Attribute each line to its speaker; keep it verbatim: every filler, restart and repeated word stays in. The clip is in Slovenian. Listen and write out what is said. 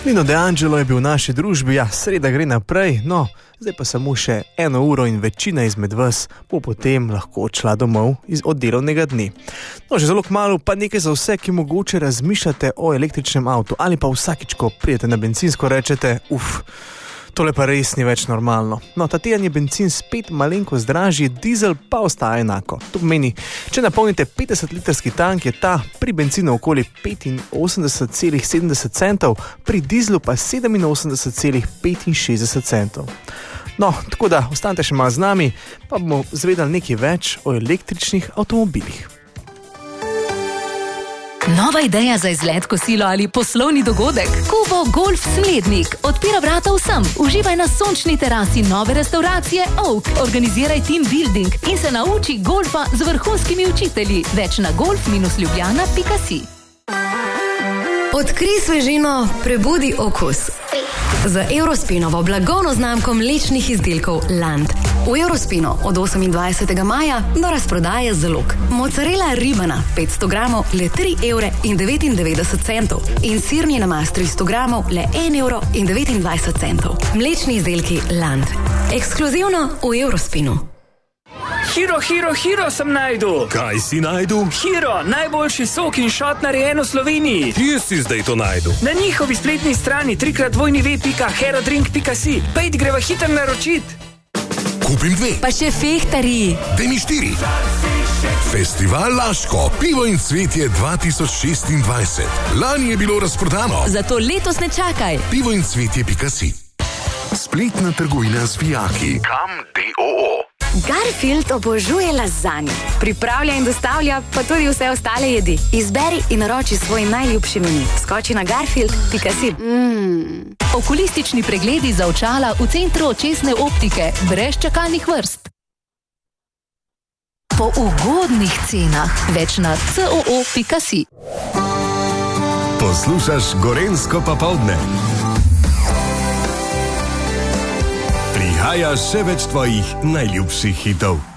Speaker 1: Nino De Angelo je bil v naši družbi, ja, sreda gre naprej, no, zdaj pa samo še eno uro in večina izmed vas bo potem lahko odšla domov iz od delovnega dne. No, že zelo kmalu pa nekaj za vse, ki mogoče razmišljate o električnem avtu ali pa vsakič, ko prijete na bencinsko, rečete, uf, tole pa res ni več normalno. No, ta teden je bencin spet malenkost dražji, dizel pa ostaja enako. To pomeni, če napolnite petdesetlitrski tank, je ta pri benzinu okoli petinosemdeset celih sedemdeset centov, pri dizlu pa sedeminosemdeset celih petinšestdeset centov. No, tako da ostanite še malo z nami, pa bomo zvedali nekaj več o električnih avtomobilih.
Speaker 2: Nova ideja za izlet, kosilo ali poslovni dogodek? Kubo Golf Slednik odpira vrata vsem. Uživaj na sončni terasi nove restauracije Oak. Organiziraj team building in se nauči golfa z vrhunskimi učitelji. Več na golf ljubljana pika si.
Speaker 3: Odkrij svežino, prebudi okus. Z Eurospinovo blagovno znamko mlečnih izdelkov Land. V Eurospinu od osemindvajsetega maja do razprodaje zalog. Mozzarella ribana petsto gramov le tri evre in devetindevetdeset centov in sirni namaz tristo gramov le en evro in devetindvajset centov. Mlečni izdelki Land. Ekskluzivno v Eurospinu.
Speaker 4: Hiro, Hiro, Hiro sem najdu.
Speaker 5: Kaj si najdu?
Speaker 4: Hiro, najboljši sok in šot narejen v Sloveniji.
Speaker 5: Kje si zdaj to najdu?
Speaker 4: Na njihovi spletni strani trikrat dvojni ve pika herodrink pika si. Pejt greva hiter naročit.
Speaker 5: Kupim dve.
Speaker 3: Pa še fehtari.
Speaker 5: Dej mi štiri. Festival Laško, pivo in cvetje dva tisoč šestindvajset. Lani je bilo razprodano.
Speaker 3: Zato letos ne čakaj.
Speaker 5: pivo in cvetje pika si. Spletna trgovina z vijaki. Kam D O O.
Speaker 6: Garfield obožuje lazanjo. Pripravlja in dostavlja pa tudi vse ostale jedi. Izberi in naroči svoj najljubši meni. Skoči na garfield pika si. Mm.
Speaker 2: Okulistični pregledi za očala v centru očesne optike, brez čakalnih vrst. Po ugodnih cenah, več na C O O pika si.
Speaker 7: Poslušaš Gorenjsko popoldne. Prihaja še več tvojih najljubših hitov.